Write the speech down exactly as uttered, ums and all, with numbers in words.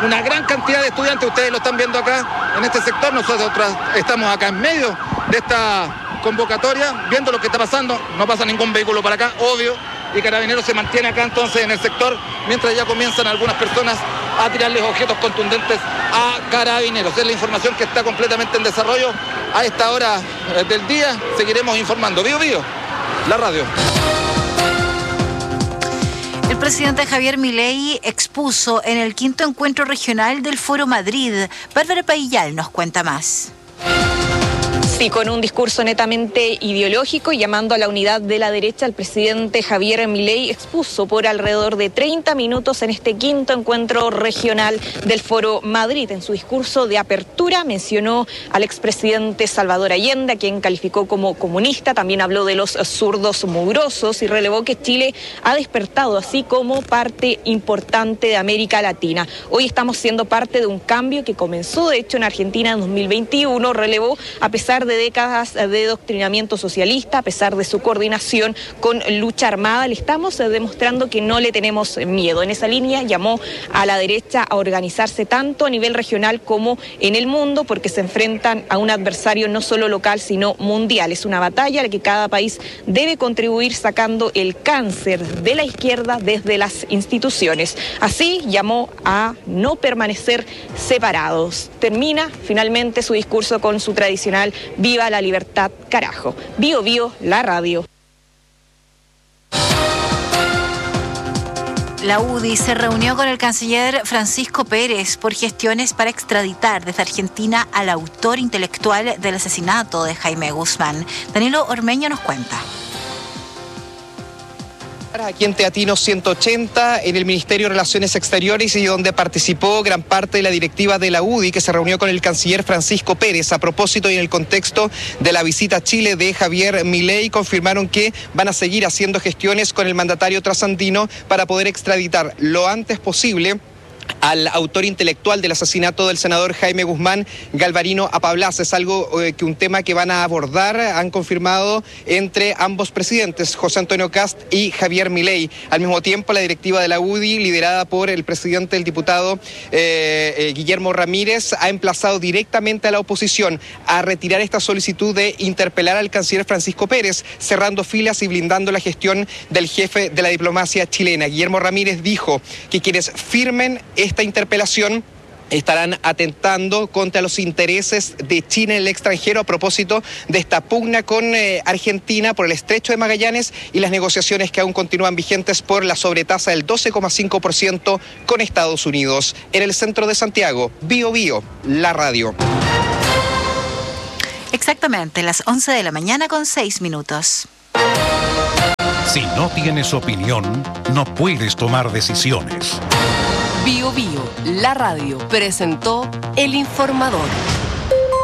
Una gran cantidad de estudiantes, ustedes lo están viendo acá en este sector, nosotros estamos acá en medio de esta convocatoria, viendo lo que está pasando, no pasa ningún vehículo para acá, obvio, y Carabineros se mantiene acá entonces en el sector, mientras ya comienzan algunas personas a tirarles objetos contundentes a Carabineros. Es la información que está completamente en desarrollo a esta hora del día, seguiremos informando. Bío Bío, la radio. El presidente Javier Milei expuso en el quinto encuentro regional del Foro Madrid. Bárbara Paillal nos cuenta más. Sí, con un discurso netamente ideológico y llamando a la unidad de la derecha, el presidente Javier Milei expuso por alrededor de treinta minutos en este quinto encuentro regional del Foro Madrid. En su discurso de apertura mencionó al expresidente Salvador Allende, a quien calificó como comunista. También habló de los zurdos mugrosos y relevó que Chile ha despertado así como parte importante de América Latina. Hoy estamos siendo parte de un cambio que comenzó de hecho en Argentina en dos mil veintiuno, relevó a pesar de de décadas de doctrinamiento socialista, a pesar de su coordinación con lucha armada, le estamos demostrando que no le tenemos miedo. En esa línea llamó a la derecha a organizarse tanto a nivel regional como en el mundo, porque se enfrentan a un adversario no solo local, sino mundial. Es una batalla a la que cada país debe contribuir sacando el cáncer de la izquierda desde las instituciones. Así llamó a no permanecer separados. Termina finalmente su discurso con su tradicional "Viva la libertad, carajo". Bío Bío, la radio. La U D I se reunió con el canciller Francisco Pérez por gestiones para extraditar desde Argentina al autor intelectual del asesinato de Jaime Guzmán. Danilo Ormeño nos cuenta. Aquí en Teatino ciento ochenta, en el Ministerio de Relaciones Exteriores, y donde participó gran parte de la directiva de la U D I, que se reunió con el canciller Francisco Pérez. A propósito y en el contexto de la visita a Chile de Javier Milei, confirmaron que van a seguir haciendo gestiones con el mandatario trasandino para poder extraditar lo antes posible al autor intelectual del asesinato del senador Jaime Guzmán, Galvarino Apablas. Es algo eh, que un tema que van a abordar, han confirmado entre ambos presidentes, José Antonio Kast y Javier Milei. Al mismo tiempo, la directiva de la U D I, liderada por el presidente, el diputado eh, eh, Guillermo Ramírez, ha emplazado directamente a la oposición a retirar esta solicitud de interpelar al canciller Francisco Pérez, cerrando filas y blindando la gestión del jefe de la diplomacia chilena. Guillermo Ramírez dijo que quienes firmen esta interpelación estarán atentando contra los intereses de China en el extranjero a propósito de esta pugna con eh, Argentina por el Estrecho de Magallanes y las negociaciones que aún continúan vigentes por la sobretasa del doce coma cinco por ciento con Estados Unidos. En el centro de Santiago, Bío Bío, la radio. Exactamente, las once de la mañana con seis minutos. Si no tienes opinión, no puedes tomar decisiones. Bío Bío, la radio, presentó El Informador.